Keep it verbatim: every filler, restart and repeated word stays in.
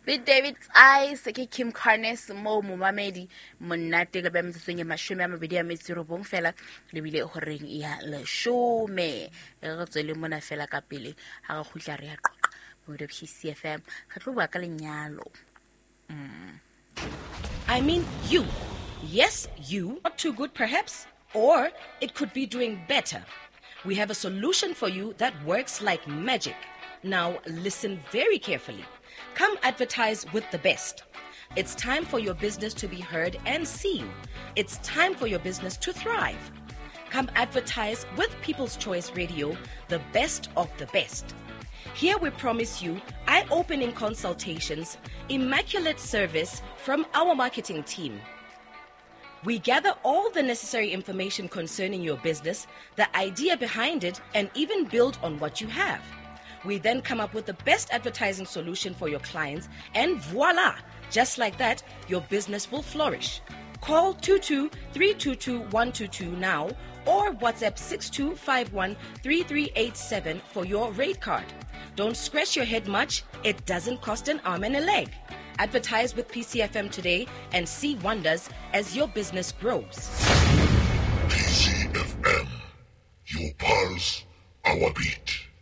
With David I ke Kim Carnes mo momamedi monate ka ba metseng ya mashome a mabedi a metsi robong fela le bile horeng ya leshome e go tswele mona fela ka pele ha ga khutla re ya qoqa mo de P C F M ga tlo ba ka lenyalo. I mean you. Yes, you. Not too good perhaps, or it could be doing better. We have a solution for you that works like magic. Now listen very carefully. Come advertise with the best. It's time for your business to be heard and seen. It's time for your business to thrive. Come advertise with People's Choice Radio, the best of the best. Here we promise you eye-opening consultations, immaculate service from our marketing team. We gather all the necessary information concerning your business, the idea behind it, and even build on what you have. We then come up with the best advertising solution for your clients, and voila! Just like that, your business will flourish. Call two two three two two one two two now or WhatsApp six two five one three three eight seven for your rate card. Don't scratch your head much. It doesn't cost an arm and a leg. Advertise with P C F M today and see wonders as your business grows. P C F M, your pulse, our beat.